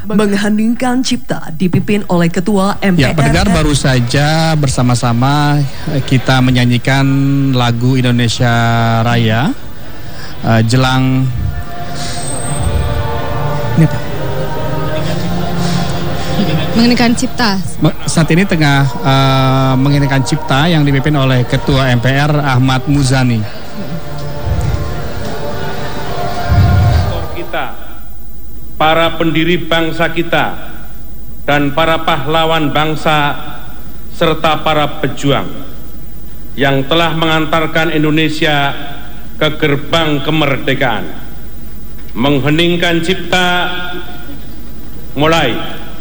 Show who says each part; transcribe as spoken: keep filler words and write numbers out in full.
Speaker 1: Mengheningkan Cipta dipimpin oleh Ketua M P R.
Speaker 2: Ya, pendengar, baru saja bersama-sama kita menyanyikan lagu Indonesia Raya uh, jelang ini apa?
Speaker 3: Mengeningkan Cipta.
Speaker 2: Saat ini tengah uh, mengeningkan Cipta yang dipimpin oleh Ketua M P R Ahmad Muzani.
Speaker 4: Kita, para pendiri bangsa kita, dan para pahlawan bangsa serta para pejuang yang telah mengantarkan Indonesia ke gerbang kemerdekaan. Mengheningkan Cipta mulai.